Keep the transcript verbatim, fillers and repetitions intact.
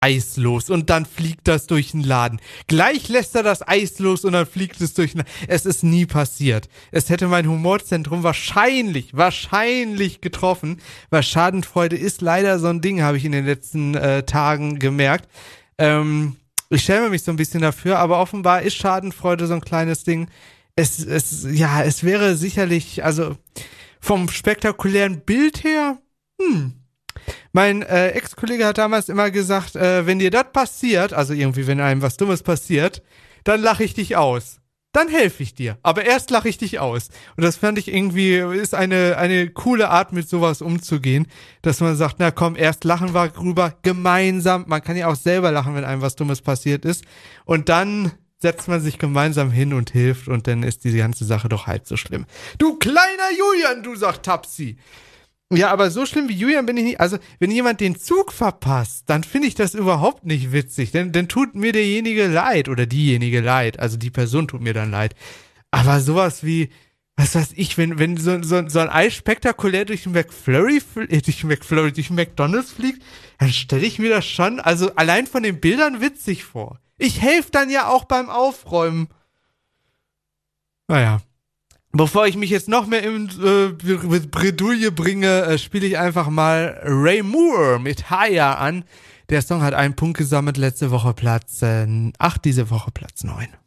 Eis los und dann fliegt das durch den Laden. Gleich lässt er das Eis los und dann fliegt es durch den Laden. Es ist nie passiert. Es hätte mein Humorzentrum wahrscheinlich, wahrscheinlich getroffen, weil Schadenfreude ist leider so ein Ding, habe ich in den letzten äh, Tagen gemerkt. Ähm, ich schäme mich so ein bisschen dafür, aber offenbar ist Schadenfreude so ein kleines Ding. Es, es, ja, es wäre sicherlich, also vom spektakulären Bild her, hm, mein äh, Ex-Kollege hat damals immer gesagt, äh, wenn dir das passiert, also irgendwie, wenn einem was Dummes passiert, dann lache ich dich aus. Dann helfe ich dir. Aber erst lache ich dich aus. Und das fand ich irgendwie, ist eine eine coole Art, mit sowas umzugehen, dass man sagt, na komm, erst lachen wir drüber, gemeinsam. Man kann ja auch selber lachen, wenn einem was Dummes passiert ist. Und dann setzt man sich gemeinsam hin und hilft und dann ist diese ganze Sache doch halb so schlimm. Du kleiner Julian, du, sagt Tapsi. Ja, aber so schlimm wie Julian bin ich nicht. Also, wenn jemand den Zug verpasst, dann finde ich das überhaupt nicht witzig. Denn dann tut mir derjenige leid oder diejenige leid. Also die Person tut mir dann leid. Aber sowas wie, was weiß ich, wenn wenn so, so, so ein Eis spektakulär durch den McFlurry, äh, durch den McFlurry, durch den McDonald's fliegt, dann stelle ich mir das schon, also allein von den Bildern witzig vor. Ich helfe dann ja auch beim Aufräumen. Naja. Bevor ich mich jetzt noch mehr in äh, Bredouille bringe, äh, spiele ich einfach mal Ray Moore mit Higher an. Der Song hat einen Punkt gesammelt, letzte Woche Platz äh, acht, diese Woche Platz neun.